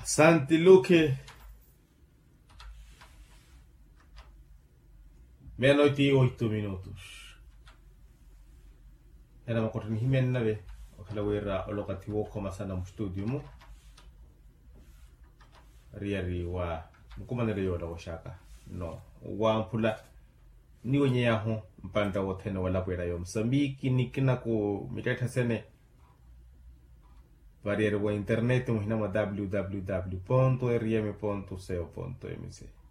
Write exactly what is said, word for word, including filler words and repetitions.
Asante Luke. Meia-noite e oito minutos. Era uma coisa que me nave. Aquela era o locativo como sana no studio mu. Riari wa mukuma nere yoda washaka. No. Wa mpula ni wenye ya ho mpanda wote na wala kwera yo Msambiki nikina ko mitata sene variare wa internet mu hina ma w w w ponto r m ponto co ponto m c.